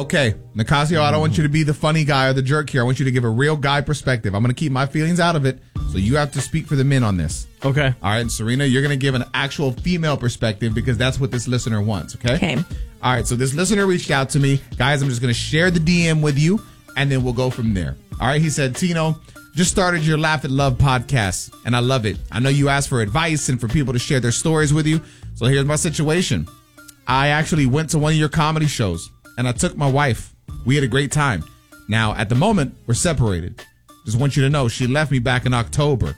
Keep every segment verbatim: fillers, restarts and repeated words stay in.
Okay, Nicasio, I don't want you to be the funny guy or the jerk here. I want you to give a real guy perspective. I'm going to keep my feelings out of it, so you have to speak for the men on this. Okay. All right, and Serena, you're going to give an actual female perspective because that's what this listener wants, okay? Okay. All right, so this listener reached out to me. Guys, I'm just going to share the D M with you, and then we'll go from there. All right, he said, Tino, just started your Laugh at Love podcast, and I love it. I know you asked for advice and for people to share their stories with you, so here's my situation. I actually went to one of your comedy shows, and I took my wife. We had a great time. Now, at the moment, we're separated. Just want you to know, she left me back in October,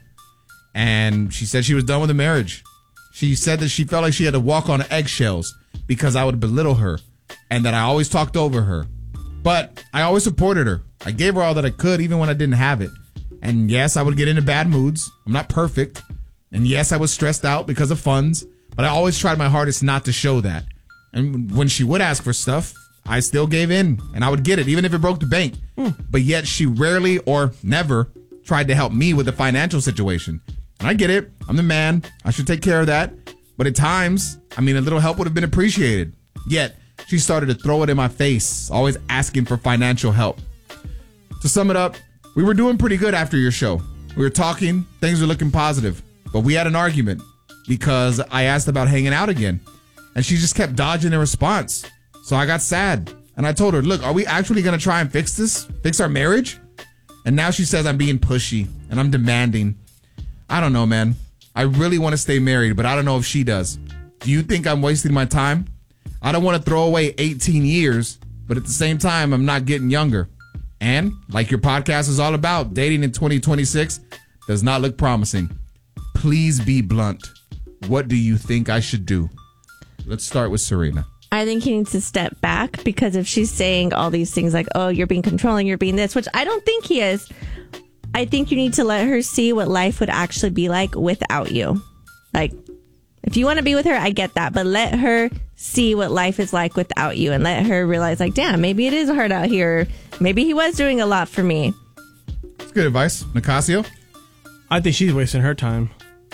and she said she was done with the marriage. She said that she felt like she had to walk on eggshells because I would belittle her and that I always talked over her. But I always supported her. I gave her all that I could, even when I didn't have it. And yes, I would get into bad moods. I'm not perfect. And yes, I was stressed out because of funds, but I always tried my hardest not to show that. And when she would ask for stuff, I still gave in and I would get it, even if it broke the bank. Mm. But yet she rarely or never tried to help me with the financial situation. And I get it. I'm the man. I should take care of that. But at times, I mean, a little help would have been appreciated. Yet she started to throw it in my face, always asking for financial help. To sum it up, we were doing pretty good after your show. We were talking, things were looking positive. But we had an argument because I asked about hanging out again. And she just kept dodging a response. So I got sad. And I told her, look, are we actually going to try and fix this? Fix our marriage? And now she says I'm being pushy and I'm demanding. I don't know, man. I really want to stay married, but I don't know if she does. Do you think I'm wasting my time? I don't want to throw away eighteen years, but at the same time, I'm not getting younger. And like your podcast is all about, dating in twenty twenty-six does not look promising. Please be blunt. What do you think I should do? Let's start with Serena. I think he needs to step back because if she's saying all these things like, oh, you're being controlling, you're being this, which I don't think he is. I think you need to let her see what life would actually be like without you. Like, if you want to be with her, I get that. But let her see what life is like without you and let her realize, like, damn, maybe it is hard out here. Maybe he was doing a lot for me. That's good advice. Nicasio? I think she's wasting her time.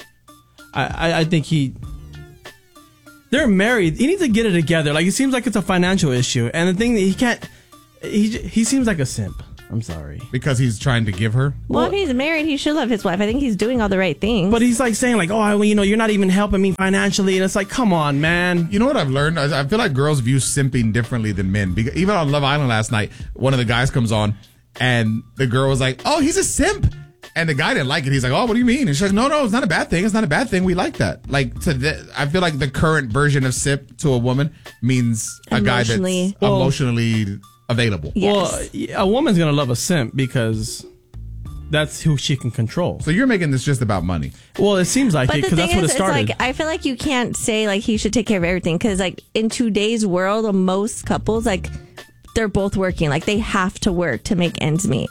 I, I, I think he... They're married. He needs to get it together. Like, it seems like it's a financial issue. And the thing that he can't... He, he seems like a simp. I'm sorry. Because he's trying to give her? Well, well, if he's married, he should love his wife. I think he's doing all the right things. But he's like saying like, oh, well, you know, you're not even helping me financially. And it's like, come on, man. You know what I've learned? I, I feel like girls view simping differently than men. Because even on Love Island last night, one of the guys comes on and the girl was like, oh, he's a simp. And the guy didn't like it. He's like, oh, what do you mean? And she's like, no, no, it's not a bad thing. It's not a bad thing. We like that. Like, to the, I feel like the current version of simp to a woman means a guy that's well, emotionally available. Yes. Well, a woman's going to love a simp because that's who she can control. So you're making this just about money. Well, it seems like but it because that's is, what it started. It's like, I feel like you can't say like he should take care of everything because like in today's world, most couples, like they're both working. Like they have to work to make ends meet.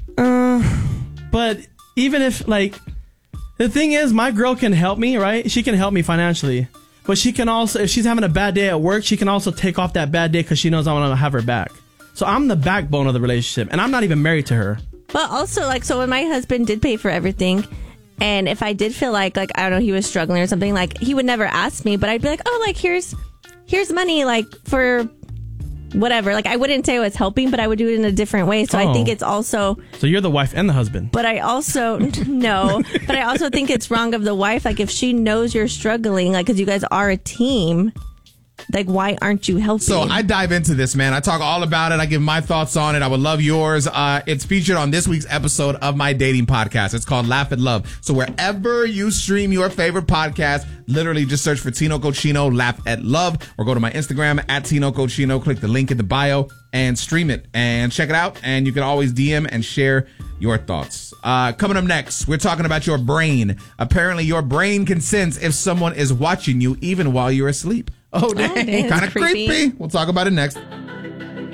Uh, but even if like, the thing is, my girl can help me, right? She can help me financially. But she can also, if she's having a bad day at work, she can also take off that bad day because she knows I want to have her back. So I'm the backbone of the relationship, and I'm not even married to her. But also, like, so when my husband did pay for everything, and if I did feel like, like, I don't know, he was struggling or something, like, he would never ask me, but I'd be like, oh, like, here's, here's money, like, for whatever. Like, I wouldn't say it was helping, but I would do it in a different way. So oh. I think it's also... So you're the wife and the husband. But I also... No. But I also think it's wrong of the wife. Like, if she knows you're struggling, like, because you guys are a team... Like, why aren't you helping? So I dive into this, man. I talk all about it. I give my thoughts on it. I would love yours. Uh, it's featured on this week's episode of my dating podcast. It's called Laugh at Love. So wherever you stream your favorite podcast, literally just search for Tino Cochino, Laugh at Love, or go to my Instagram at Tino Cochino. Click the link in the bio and stream it and check it out. And you can always D M and share your thoughts. Uh, coming up next, we're talking about your brain. Apparently, your brain can sense if someone is watching you even while you're asleep. Oh, dang. Oh, dang. Kind of creepy. creepy. We'll talk about it next.